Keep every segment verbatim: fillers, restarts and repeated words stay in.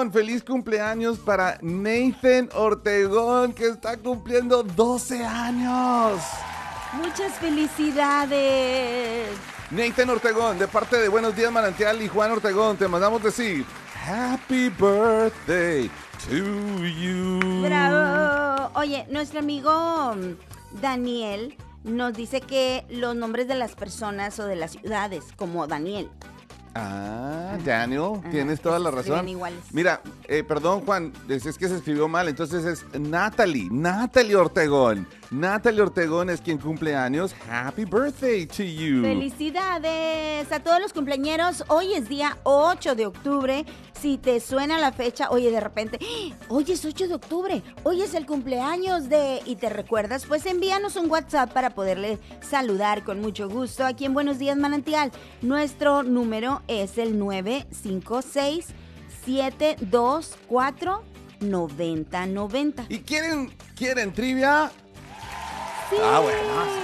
Ortegón. Feliz cumpleaños para Nathan Ortegón, que está cumpliendo doce años. Muchas felicidades. Nathan Ortegón, de parte de Buenos Días Manantial y Juan Ortegón, te mandamos decir Happy Birthday to you. ¡Bravo! Oye, nuestro amigo Daniel nos dice que los nombres de las personas o de las ciudades, como Daniel. Ah, Daniel, Ajá, tienes toda la razón. Iguales. Mira, eh, perdón, Juan, es, es que se escribió mal, entonces es Natalie, Natalie Ortegón. Natalie Ortegón es quien cumple años. Happy birthday to you. Felicidades a todos los cumpleañeros. Hoy es día ocho de octubre. Si te suena la fecha, oye, de repente, ¡ah! Hoy es ocho de octubre, hoy es el cumpleaños de... ¿Y te recuerdas? Pues envíanos un WhatsApp para poderle saludar con mucho gusto aquí en Buenos Días Manantial. Nuestro número es el nueve cinco seis, siete dos cuatro, nueve cero nueve cero. ¿Y quieren, quieren trivia? Sí. Ah, bueno.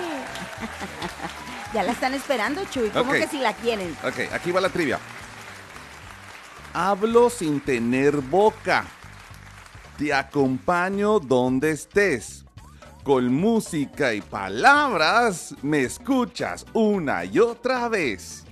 Ya la están esperando, Chuy. ¿Cómo Okay. que si la quieren? Ok, aquí va la trivia. Hablo sin tener boca. Te acompaño donde estés. Con música y palabras me escuchas una y otra vez.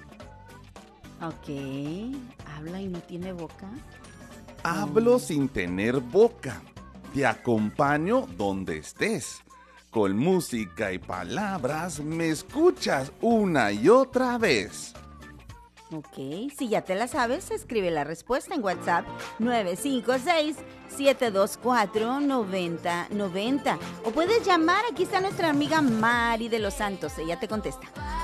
Ok. Habla y no tiene boca. Hablo sin tener boca. Te acompaño donde estés. Con música y palabras me escuchas una y otra vez. Ok, si ya te la sabes, escribe la respuesta en WhatsApp nueve cinco seis, siete dos cuatro, nueve cero nueve cero. O puedes llamar, aquí está nuestra amiga Mari de los Santos, ella te contesta.